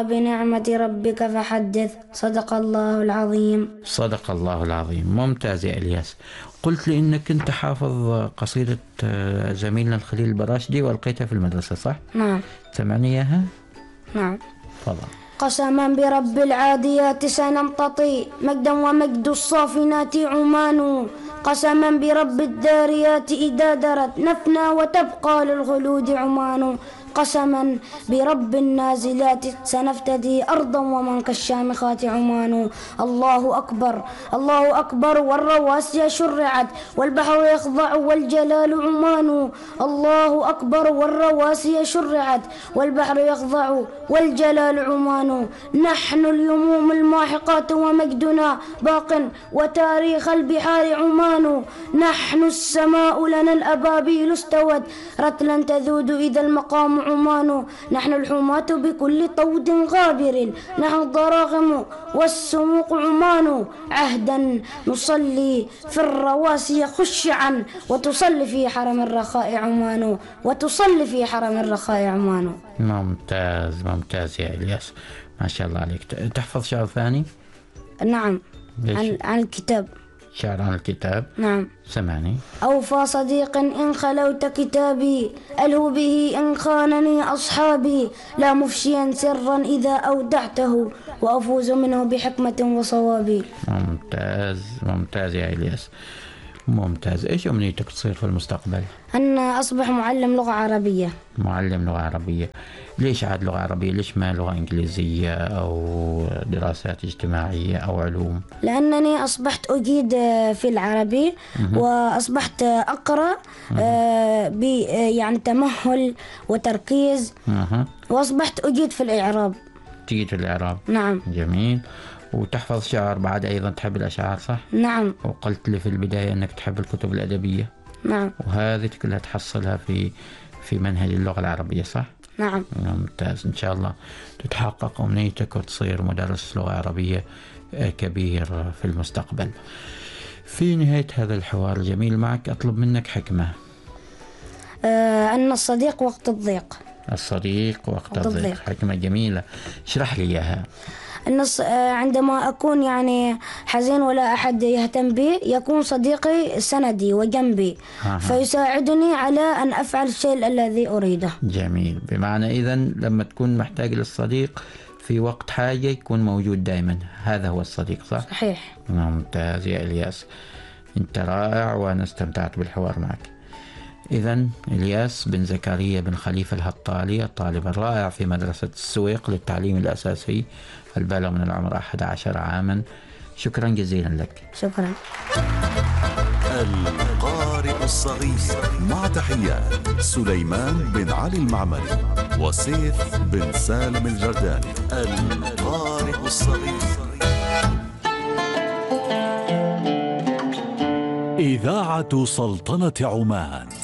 بنعمة ربك فحدث. صدق الله العظيم. صدق الله العظيم. ممتاز يا إلياس. قلت لي إنك أنت حافظ قصيدة زميلنا الخليل البراشدي وألقيتها في المدرسة صح؟ نعم. سمعني إياها؟ نعم. تفضل. قسما برب العاديات سنمتطي مجدا ومجد الصافنات عمان. قسما برب الداريات إذا درت نفنا وتبقى للخلود عمان. قسما برب النازلات سنفتدي أرضا ومن كالشامخات عمان. الله أكبر الله أكبر والرواسي شرعت والبحر يخضع والجلال عمان. الله أكبر والرواسي شرعت والبحر يخضع والجلال عمان. نحن اليموم الماحقات ومجدنا باق وتاريخ البحار عمان. نحن السماء لنا الأبابيل استوت رتلا تذود إذا المقام عمان. نحن الحماة بكل طود غابر نحن الضراغم والسموق عمان. عهدا نصلي في الرواسي خشعا وتصلي في حرم الرخاء عمان. وتصلي في حرم الرخاء عمان. ممتاز ممتاز يا إلياس، ما شاء الله عليك. تحفظ شعر ثاني؟ نعم. عن الكتاب. شعر عن الكتاب؟ نعم. سمعني. أوفى صديق إن خلوت كتابي ألهو به إن خانني أصحابي. لا مفشيا سرا إذا أودعته وأفوز منه بحكمة وصواب. ممتاز ممتاز يا إلياس، ممتاز. إيش أمنيتك تصير في المستقبل؟ أن أصبح معلم لغة عربية. معلم لغة عربية. ليش عاد لغة عربية؟ ليش ما لغة إنجليزية أو دراسات اجتماعية أو علوم؟ لأنني أصبحت أجيد في العربي وأصبحت أقرأ يعني تمهل وتركيز وأصبحت أجيد في الإعراب. تجيد في الإعراب؟ نعم. جميل. وتحفظ شعر بعد أيضا، تحب الأشعار صح؟ نعم. وقلت لي في البداية أنك تحب الكتب الأدبية. نعم. وهذه كلها تحصلها في منهج اللغة العربية صح؟ نعم. ممتاز. إن شاء الله تتحقق أمنيتك وتصير مدرس لغة عربية كبير في المستقبل. في نهاية هذا الحوار الجميل معك أطلب منك حكمة. أن الصديق وقت الضيق. الصديق وقت الضيق. حكمة جميلة، اشرح لي إياها. عندما أكون يعني حزين ولا أحد يهتم بي يكون صديقي سندي وجنبي فيساعدني على أن أفعل الشيء الذي أريده. جميل. بمعنى إذن لما تكون محتاج للصديق في وقت حاجة يكون موجود دائما، هذا هو الصديق صح؟ صحيح. ممتاز يا إلياس، أنت رائع وأنا استمتعت بالحوار معك. إذن إلياس بن زكريا بن خليفة الهطالي الطالب الرائع في مدرسة السويق للتعليم الأساسي البالغ من العمر 11 عاما، شكرا جزيلا لك. شكرا. القارئ الصغير مع تحيات سليمان بن علي المعمري وسيف بن سالم الجرداني. القارئ الصغير. إذاعة سلطنة عمان.